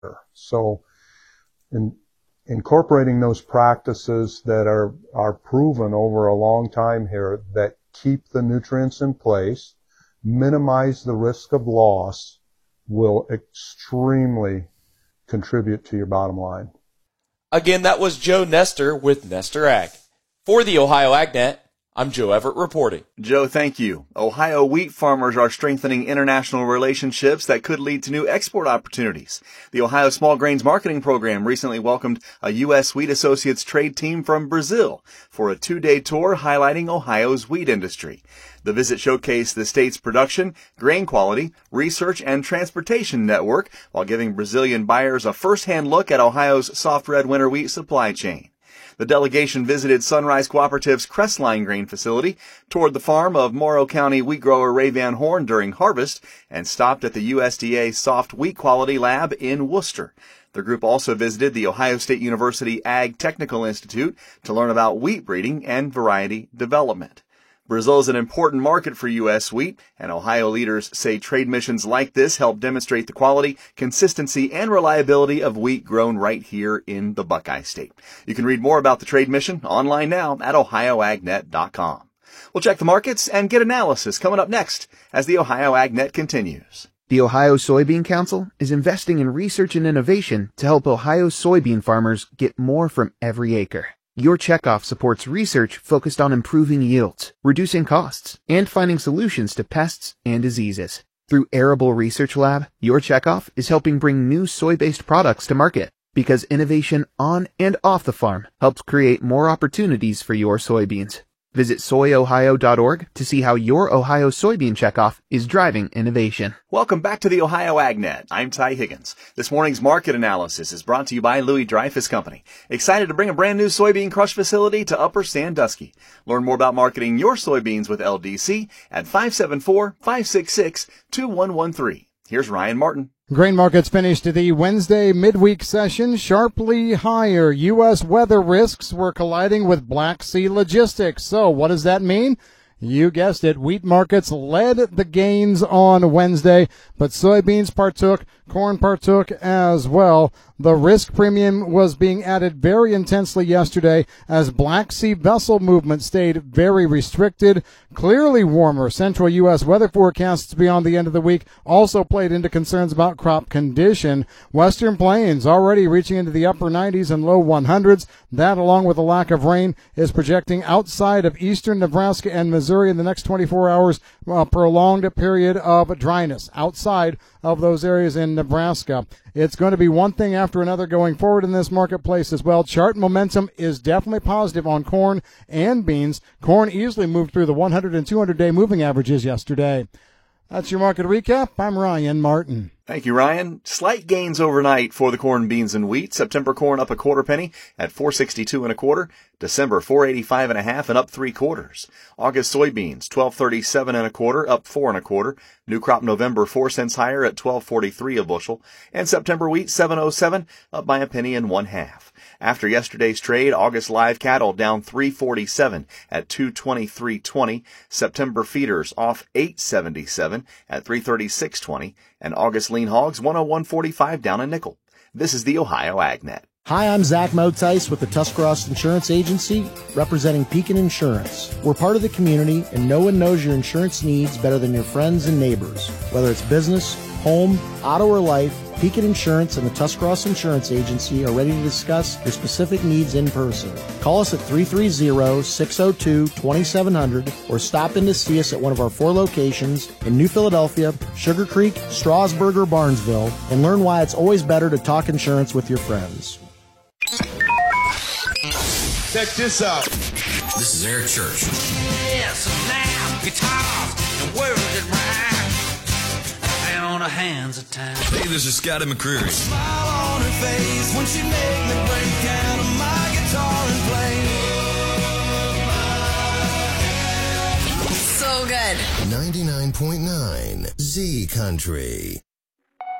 So incorporating those practices that are proven over a long time here that keep the nutrients in place, minimize the risk of loss, will extremely contribute to your bottom line. Again, that was Joe Nestor with Nestor Ag. For the Ohio AgNet, I'm Joe Everett reporting. Joe, thank you. Ohio wheat farmers are strengthening international relationships that could lead to new export opportunities. The Ohio Small Grains Marketing Program recently welcomed a U.S. Wheat Associates trade team from Brazil for a 2-day tour highlighting Ohio's wheat industry. The visit showcased the state's production, grain quality, research, and transportation network while giving Brazilian buyers a first-hand look at Ohio's soft red winter wheat supply chain. The delegation visited Sunrise Cooperative's Crestline grain facility, toured the farm of Morrow County wheat grower Ray Van Horn during harvest, and stopped at the USDA Soft Wheat Quality Lab in Worcester. The group also visited the Ohio State University Ag Technical Institute to learn about wheat breeding and variety development. Brazil is an important market for U.S. wheat, and Ohio leaders say trade missions like this help demonstrate the quality, consistency, and reliability of wheat grown right here in the Buckeye State. You can read more about the trade mission online now at ohioagnet.com. We'll check the markets and get analysis coming up next as the Ohio AgNet continues. The Ohio Soybean Council is investing in research and innovation to help Ohio soybean farmers get more from every acre. Your Checkoff supports research focused on improving yields, reducing costs, and finding solutions to pests and diseases. Through Arable Research Lab, Your Checkoff is helping bring new soy-based products to market because innovation on and off the farm helps create more opportunities for your soybeans. Visit soyohio.org to see how your Ohio Soybean Checkoff is driving innovation. Welcome back to the Ohio AgNet. I'm Ty Higgins. This morning's market analysis is brought to you by Louis Dreyfus Company. Excited to bring a brand new soybean crush facility to Upper Sandusky. Learn more about marketing your soybeans with LDC at 574-566-2113. Here's Ryan Martin. Grain markets finished the Wednesday midweek session sharply higher. U.S. weather risks were colliding with Black Sea logistics. So what does that mean? You guessed it. Wheat markets led the gains on Wednesday, but soybeans partook, corn partook as well. The risk premium was being added very intensely yesterday as Black Sea vessel movement stayed very restricted. Clearly warmer central U.S. weather forecasts beyond the end of the week also played into concerns about crop condition. Western Plains already reaching into the upper 90s and low 100s. That, along with the lack of rain, is projecting outside of eastern Nebraska and Missouri in the next 24 hours, a prolonged period of dryness outside of those areas in Nebraska. It's going to be one thing after another going forward in this marketplace as well. Chart momentum is definitely positive on corn and beans. Corn easily moved through the 100 and 200-day moving averages yesterday. That's your market recap. I'm Ryan Martin. Thank you, Ryan. Slight gains overnight for the corn, beans, and wheat. September corn up a quarter penny at $4.62 1/4. December $4.85 1/2 and up 3/4. August soybeans $12.37 1/4, up 4 1/4. New crop November 4 cents higher at $12.43 a bushel. And September wheat $7.07, up by a penny and 1/2. After yesterday's trade, August live cattle down $3.47 at $223.20. September feeders off $8.77 at $336.20. And August lean hogs $101.45 down a nickel. This is the Ohio AgNet. Hi, I'm Zach Motice with the Tuscarawas Insurance Agency, representing Pekin Insurance. We're part of the community, and no one knows your insurance needs better than your friends and neighbors. Whether it's business, home, auto, or life, Pekin Insurance and the Tuscarawas Insurance Agency are ready to discuss your specific needs in person. Call us at 330-602-2700 or stop in to see us at one of our 4 locations in New Philadelphia, Sugar Creek, Strasburg, or Barnesville, and learn why it's always better to talk insurance with your friends. Check this out. This is Eric Church. Yes, now, guitars, and words that rhyme. On her hands at times. Hey, this is Scotty McCreery. Smile on her face when she make me break out of my guitar and play. So good. 99.9 Z Country.